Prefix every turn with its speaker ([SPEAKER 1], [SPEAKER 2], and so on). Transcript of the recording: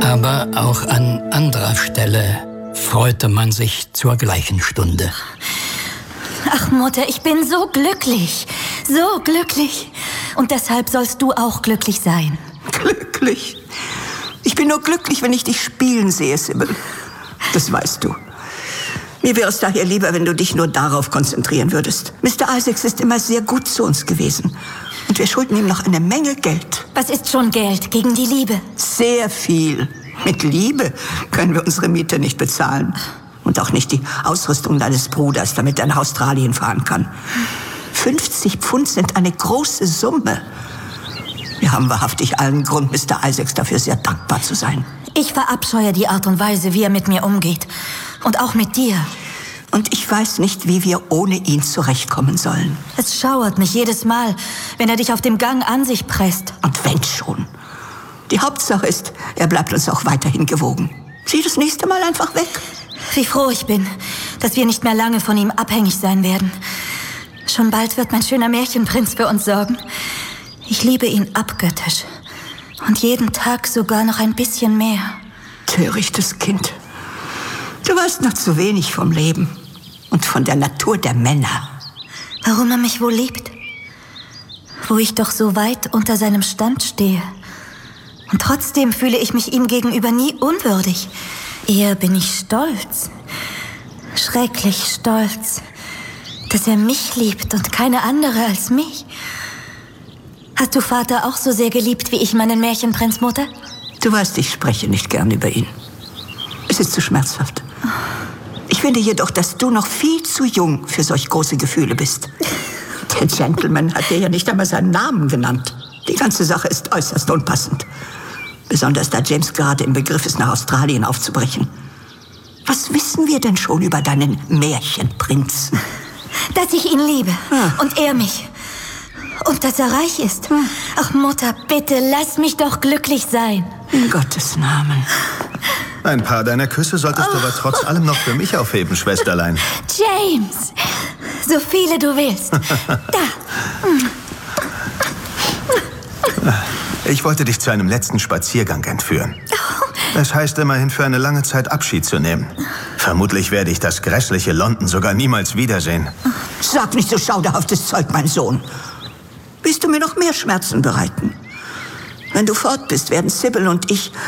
[SPEAKER 1] Aber auch an anderer Stelle freute man sich zur gleichen Stunde.
[SPEAKER 2] Ach Mutter, ich bin so glücklich. So glücklich. Und deshalb sollst du auch glücklich sein.
[SPEAKER 3] Glücklich? Ich bin nur glücklich, wenn ich dich spielen sehe, Sybil. Das weißt du. Mir wäre es daher lieber, wenn du dich nur darauf konzentrieren würdest. Mr. Isaacs ist immer sehr gut zu uns gewesen. Und wir schulden ihm noch eine Menge Geld.
[SPEAKER 2] Was ist schon Geld gegen die Liebe?
[SPEAKER 3] Sehr viel. Mit Liebe können wir unsere Miete nicht bezahlen. Und auch nicht die Ausrüstung deines Bruders, damit er nach Australien fahren kann. 50 Pfund sind eine große Summe. Wir haben wahrhaftig allen Grund, Mr. Isaacs dafür sehr dankbar zu sein.
[SPEAKER 2] Ich verabscheue die Art und Weise, wie er mit mir umgeht. Und auch mit dir.
[SPEAKER 3] Und ich weiß nicht, wie wir ohne ihn zurechtkommen sollen.
[SPEAKER 2] Es schauert mich jedes Mal, wenn er dich auf dem Gang an sich presst.
[SPEAKER 3] Und wenn schon. Die Hauptsache ist, er bleibt uns auch weiterhin gewogen. Sieh das nächste Mal einfach weg.
[SPEAKER 2] Wie froh ich bin, dass wir nicht mehr lange von ihm abhängig sein werden. Schon bald wird mein schöner Märchenprinz für uns sorgen. Ich liebe ihn abgöttisch. Und jeden Tag sogar noch ein bisschen mehr.
[SPEAKER 3] Törichtes Kind. Du weißt noch zu wenig vom Leben und von der Natur der Männer.
[SPEAKER 2] Warum er mich wohl liebt? Wo ich doch so weit unter seinem Stand stehe. Und trotzdem fühle ich mich ihm gegenüber nie unwürdig. Eher bin ich stolz. Schrecklich stolz. Dass er mich liebt und keine andere als mich. Hast du Vater auch so sehr geliebt wie ich meinen Märchenprinz, Mutter?
[SPEAKER 3] Du weißt, ich spreche nicht gern über ihn. Es ist zu schmerzhaft. Ich finde jedoch, dass du noch viel zu jung für solch große Gefühle bist. Der Gentleman hat dir ja nicht einmal seinen Namen genannt. Die ganze Sache ist äußerst unpassend. Besonders da James gerade im Begriff ist, nach Australien aufzubrechen. Was wissen wir denn schon über deinen Märchenprinzen?
[SPEAKER 2] Dass ich ihn liebe. Und er mich. Und dass er reich ist. Ach Mutter, bitte, lass mich doch glücklich sein.
[SPEAKER 3] In Gottes Namen.
[SPEAKER 4] Ein paar deiner Küsse solltest du aber trotz allem noch für mich aufheben, Schwesterlein.
[SPEAKER 2] James, so viele du willst. Da.
[SPEAKER 4] Ich wollte dich zu einem letzten Spaziergang entführen. Es heißt immerhin, für eine lange Zeit Abschied zu nehmen. Vermutlich werde ich das grässliche London sogar niemals wiedersehen.
[SPEAKER 3] Sag nicht so schauderhaftes Zeug, mein Sohn. Willst du mir noch mehr Schmerzen bereiten? Wenn du fort bist, werden Sybil und ich